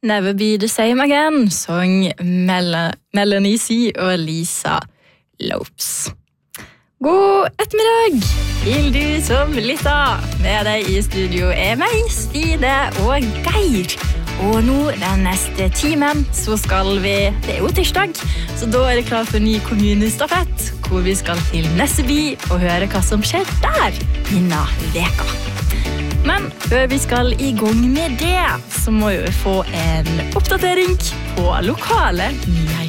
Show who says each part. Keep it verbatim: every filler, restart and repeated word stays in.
Speaker 1: Never Be The Same Again, sang Mel- Melanie C og Lisa Lopes. God ettermiddag til du som lytter. Med deg i studio er meg, Stine og Geir. Og nå den neste timen så skal vi, det er jo tirsdag, så da er det klart for ny kommunestafett, hvor vi skal til Nesseby og høre hva som skjer der denne veka. Men før vi skal i gang med det, så må vi få en oppdatering på lokale nyheter.